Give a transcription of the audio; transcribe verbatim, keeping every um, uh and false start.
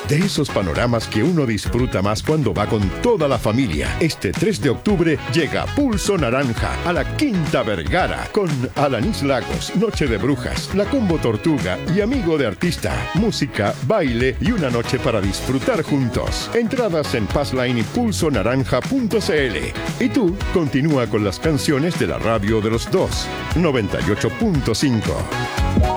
De esos panoramas que uno disfruta más cuando va con toda la familia. Este tres de octubre llega Pulso Naranja a la Quinta Vergara con Alanis Lagos, Noche de Brujas, La Combo Tortuga y Amigo de Artista. Música, baile y una noche para disfrutar juntos. Entradas en Passline y pulso naranja punto c l. Y tú, continúa con las canciones de la radio de los dos, noventa y ocho punto cinco.